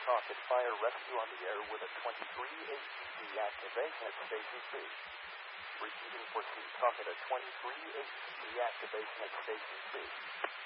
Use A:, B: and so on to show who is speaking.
A: Talk and Fire Rescue on the air with a 23 ATC activation at Station 3. Repeating for Sea Talk at a 23 ATC activation at Station 3.